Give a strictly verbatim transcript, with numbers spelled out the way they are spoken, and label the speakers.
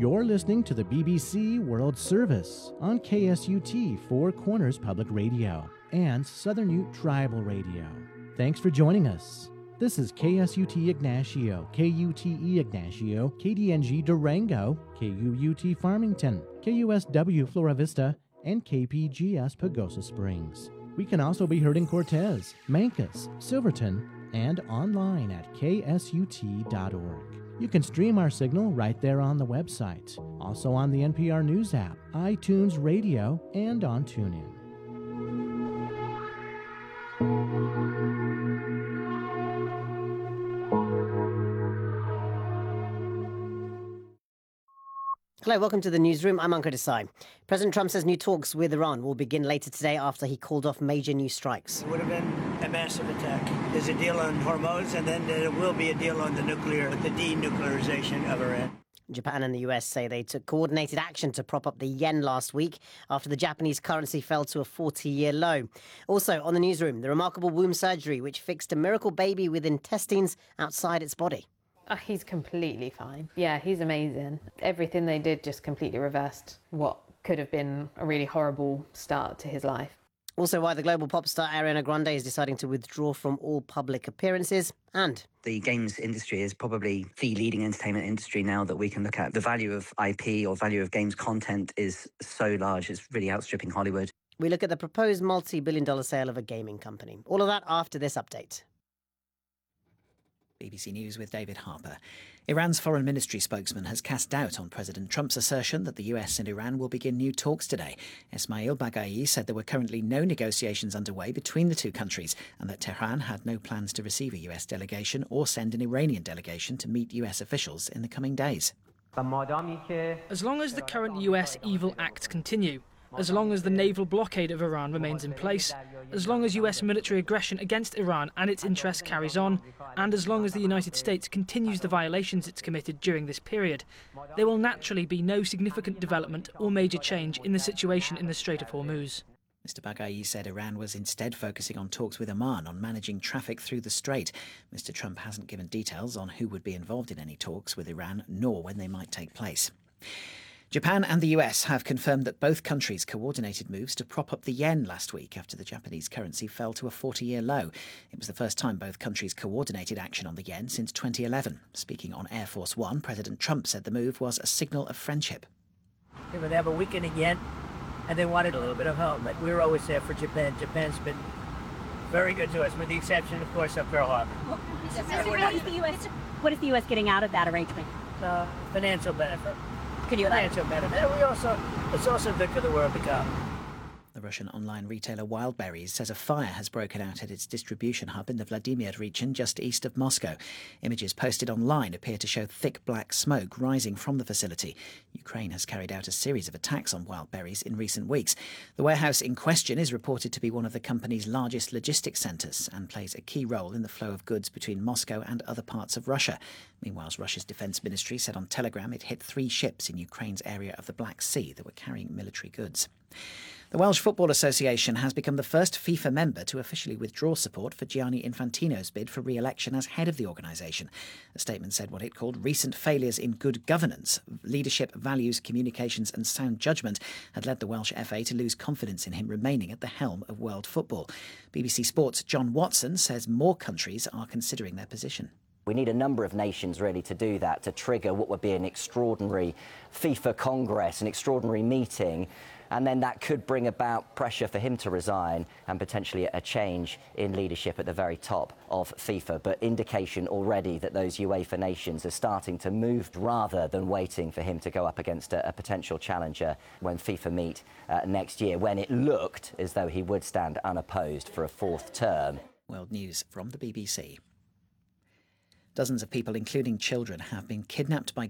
Speaker 1: You're listening to the B B C World Service on K S U T Four Corners Public Radio and Southern Ute Tribal Radio. Thanks for joining us. This is K S U T Ignacio, K U T E Ignacio, K D N G Durango, K U U T Farmington, K U S W Flora Vista, and K P G S Pagosa Springs. We can also be heard in Cortez, Mancos, Silverton, and online at K S U T dot org. You can stream our signal right there on the website, also on the N P R News app, iTunes Radio, and on TuneIn.
Speaker 2: Hello, welcome to the newsroom. I'm Ankur Desai. President Trump says new talks with Iran will begin later today after he called off major new strikes.
Speaker 3: It would have been a massive attack. There's a deal on Hormuz, and then there will be a deal on the nuclear, the denuclearization of Iran.
Speaker 2: Japan and the U S say they took coordinated action to prop up the yen last week after the Japanese currency fell to a forty-year low. Also on the newsroom, the remarkable womb surgery which fixed a miracle baby with intestines outside its body.
Speaker 4: Oh, he's completely fine. Yeah, he's amazing. Everything they did just completely reversed what could have been a really horrible start to his life.
Speaker 2: Also, why the global pop star Ariana Grande is deciding to withdraw from all public appearances. And
Speaker 5: the games industry is probably the leading entertainment industry now that we can look at. The value of I P or value of games content is so large, it's really outstripping Hollywood.
Speaker 2: We look at the proposed multi-billion dollar sale of a gaming company. All of that after this update.
Speaker 6: B B C News with David Harper. Iran's foreign ministry spokesman has cast doubt on President Trump's assertion that the U S and Iran will begin new talks today. Esmail Baghai said there were currently no negotiations underway between the two countries and that Tehran had no plans to receive a U S delegation or send an Iranian delegation to meet U S officials in the coming days.
Speaker 7: As long as the current U S evil acts continue, as long as the naval blockade of Iran remains in place, as long as U S military aggression against Iran and its interests carries on, and as long as the United States continues the violations it's committed during this period, there will naturally be no significant development or major change in the situation in the Strait of Hormuz.
Speaker 6: Mister Baghai said Iran was instead focusing on talks with Oman on managing traffic through the strait. Mister Trump hasn't given details on who would be involved in any talks with Iran, nor when they might take place. Japan and the U S have confirmed that both countries coordinated moves to prop up the yen last week after the Japanese currency fell to a forty-year low. It was the first time both countries coordinated action on the yen since twenty eleven. Speaking on Air Force One, President Trump said the move was a signal of friendship.
Speaker 3: They would have a weakening yen, and they wanted a little bit of help. But we were always there for Japan. Japan's been very good to us, with the exception, of course, of Pearl Harbor.
Speaker 8: What is the U S, what is the U S getting out of that arrangement?
Speaker 3: Uh, financial benefit.
Speaker 8: Could you
Speaker 3: financial benefit. And we also, it's also good for the world to come.
Speaker 6: The Russian online retailer Wildberries says a fire has broken out at its distribution hub in the Vladimir region just east of Moscow. Images posted online appear to show thick black smoke rising from the facility. Ukraine has carried out a series of attacks on Wildberries in recent weeks. The warehouse in question is reported to be one of the company's largest logistics centres and plays a key role in the flow of goods between Moscow and other parts of Russia. Meanwhile, Russia's defence ministry said on Telegram it hit three ships in Ukraine's area of the Black Sea that were carrying military goods. The Welsh Football Association has become the first FIFA member to officially withdraw support for Gianni Infantino's bid for re-election as head of the organisation. The statement said what it called recent failures in good governance, leadership, values, communications and sound judgment had led the Welsh F A to lose confidence in him remaining at the helm of world football. B B C Sport's John Watson says more countries are considering their position.
Speaker 9: We need a number of nations really to do that, to trigger what would be an extraordinary FIFA Congress, an extraordinary meeting. And then that could bring about pressure for him to resign and potentially a change in leadership at the very top of FIFA. But indication already that those UEFA nations are starting to move rather than waiting for him to go up against a, a potential challenger when FIFA meet uh, next year, when it looked as though he would stand unopposed for a fourth term.
Speaker 6: World News from the B B C. Dozens of people, including children, have been kidnapped by